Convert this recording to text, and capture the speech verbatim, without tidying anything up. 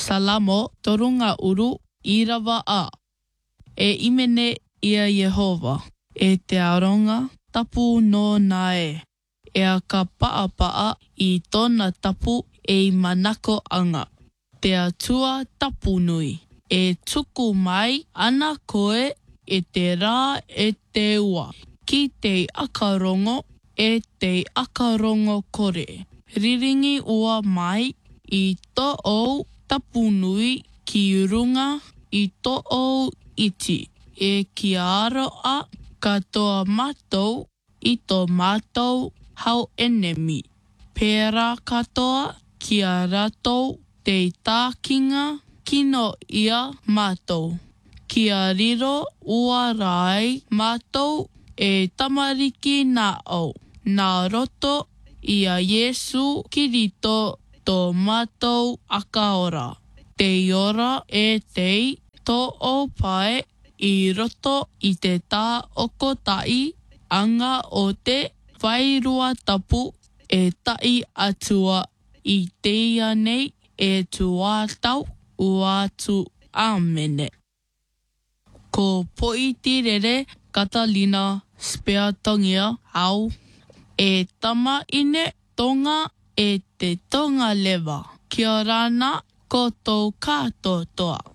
Salamo torunga uru irawa a. E imene ia Yehova. E te aronga tapu no nae. E a ka paa-paa i tōna tapu e manako anga. Te atua tapu nui. E tuku mai ana koe e te rā e te ua. Ki te akarongo e te akarongo kore. Riringi ua mai i tō ou tapu nui ki runga i tō ou iti. E ki aro a katoa mātou i tō mātou hau enemi. Pērā katoa ki a ratou te tākinga kino ia mātou. Ki a riro ua rai mātou e tamariki nā au. Nā roto i a Yesu Kirito tō mātou akaora. Te ora e tei tō o pai i roto i te tā okotai anga o te whairua tapu e tai atua i teia nei e tuatau uatu amene. Ko Poitirere Catalina Speatongia au e tama ine tonga e te tonga lewa. Kia rana ko tō kātotoa.